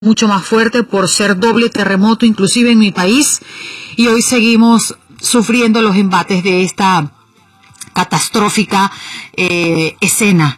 mucho más fuerte por ser doble terremoto, inclusive en mi país, y hoy seguimos sufriendo los embates de esta catastrófica escena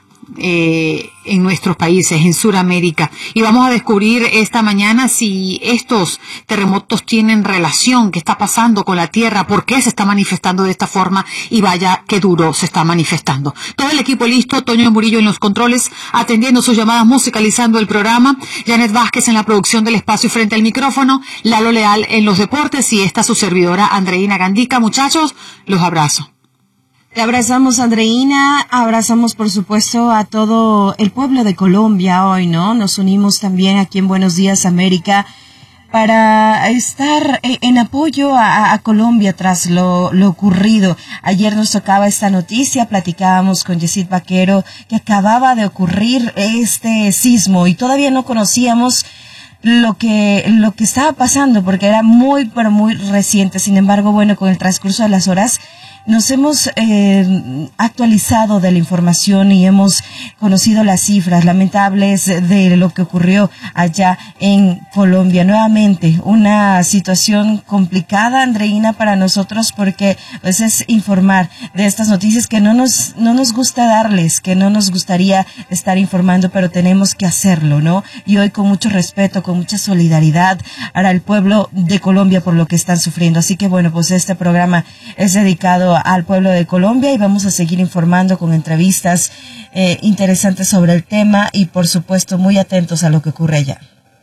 en nuestros países, en Sudamérica. Y vamos a descubrir esta mañana si estos terremotos tienen relación, qué está pasando con la Tierra, por qué se está manifestando de esta forma, y vaya qué duro se está manifestando. Todo el equipo listo, Toño Murillo en los controles, atendiendo sus llamadas, musicalizando el programa, Janet Vázquez en la producción del espacio frente al micrófono, Lalo Leal en los deportes y esta su servidora Andreina Gandica. Muchachos, los abrazo. Te abrazamos, Andreina, abrazamos por supuesto a todo el pueblo de Colombia hoy, ¿no? Nos unimos también aquí en Buenos Días América para estar en apoyo a Colombia tras lo ocurrido. Ayer nos tocaba esta noticia, platicábamos con Yesid Vaquero que acababa de ocurrir este sismo y todavía no conocíamos lo que estaba pasando porque era muy, pero muy reciente. Sin embargo, bueno, con el transcurso de las horas nos hemos actualizado de la información y hemos conocido las cifras lamentables de lo que ocurrió allá en Colombia. Nuevamente, una situación complicada, Andreina, para nosotros porque pues es informar de estas noticias que no nos gusta darles, que no nos gustaría estar informando, pero tenemos que hacerlo, ¿no? Y hoy con mucho respeto, con mucha solidaridad para el pueblo de Colombia por lo que están sufriendo. Así que bueno, pues este programa es dedicado al pueblo de Colombia y vamos a seguir informando con entrevistas interesantes sobre el tema y por supuesto muy atentos a lo que ocurre allá.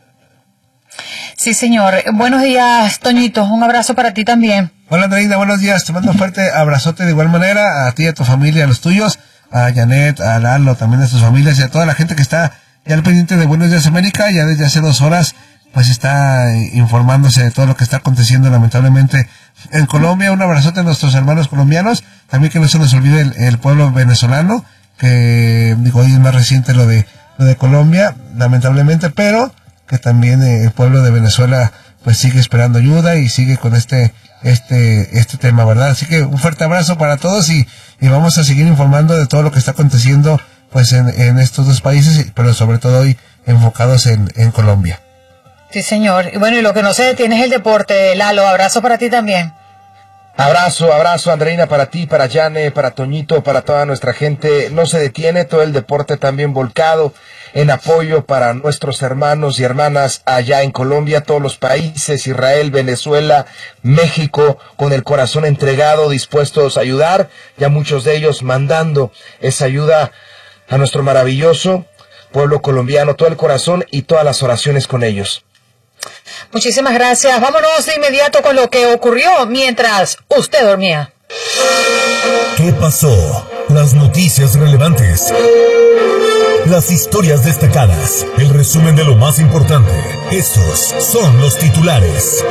Sí, señor. Buenos días, Toñito. Un abrazo para ti también. Hola, Andreina. Buenos días. Te mando un fuerte abrazote de igual manera a ti, a tu familia, a los tuyos, a Janet, a Lalo, también a sus familias y a toda la gente que está ya al pendiente de Buenos Días América. Ya desde hace 2 horas pues está informándose de todo lo que está aconteciendo lamentablemente en Colombia. Un abrazote a nuestros hermanos colombianos, también que no se nos olvide el pueblo venezolano, que digo, hoy es más reciente lo de Colombia, lamentablemente, pero que también el pueblo de Venezuela pues sigue esperando ayuda y sigue con este tema, ¿verdad? Así que un fuerte abrazo para todos y vamos a seguir informando de todo lo que está aconteciendo pues en estos 2 países, pero sobre todo hoy enfocados en Colombia. Sí, señor. Y bueno, y lo que no se detiene es el deporte, Lalo. Abrazo para ti también. Abrazo, Andreina, para ti, para Yane, para Toñito, para toda nuestra gente. No se detiene, todo el deporte también volcado en apoyo para nuestros hermanos y hermanas allá en Colombia, todos los países, Israel, Venezuela, México, con el corazón entregado, dispuestos a ayudar, ya muchos de ellos mandando esa ayuda a nuestro maravilloso pueblo colombiano, todo el corazón y todas las oraciones con ellos. Muchísimas gracias. Vámonos de inmediato con lo que ocurrió mientras usted dormía. ¿Qué pasó? Las noticias relevantes. Las historias destacadas. El resumen de lo más importante. Estos son los titulares.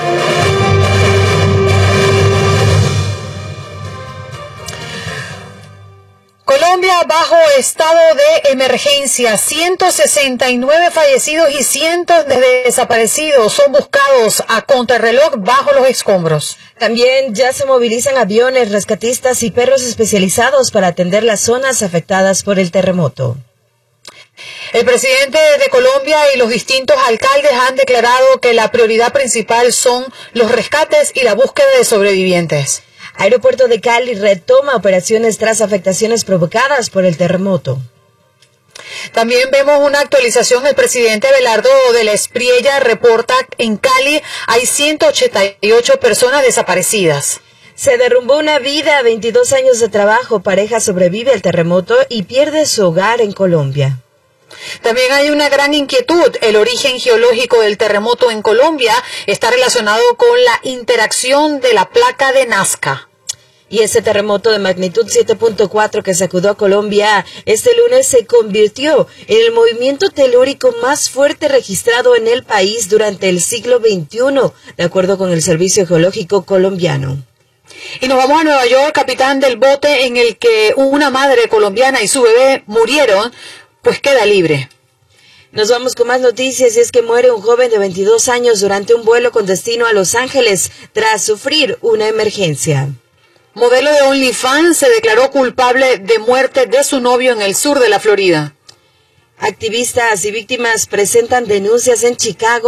Colombia bajo estado de emergencia, 169 fallecidos y cientos de desaparecidos son buscados a contrarreloj bajo los escombros. También ya se movilizan aviones, rescatistas y perros especializados para atender las zonas afectadas por el terremoto. El presidente de Colombia y los distintos alcaldes han declarado que la prioridad principal son los rescates y la búsqueda de sobrevivientes. Aeropuerto de Cali retoma operaciones tras afectaciones provocadas por el terremoto. También vemos una actualización. El presidente Abelardo de la Espriella reporta en Cali hay 188 personas desaparecidas. Se derrumbó una vida, 22 años de trabajo, pareja sobrevive al terremoto y pierde su hogar en Colombia. También hay una gran inquietud. El origen geológico del terremoto en Colombia está relacionado con la interacción de la placa de Nazca. Y ese terremoto de magnitud 7.4 que sacudió a Colombia este lunes se convirtió en el movimiento telúrico más fuerte registrado en el país durante el siglo XXI, de acuerdo con el Servicio Geológico Colombiano. Y nos vamos a Nueva York. Capitán del bote en el que una madre colombiana y su bebé murieron, pues queda libre. Nos vamos con más noticias y es que muere un joven de 22 años durante un vuelo con destino a Los Ángeles tras sufrir una emergencia. Modelo de OnlyFans se declaró culpable de muerte de su novio en el sur de la Florida. Activistas y víctimas presentan denuncias en Chicago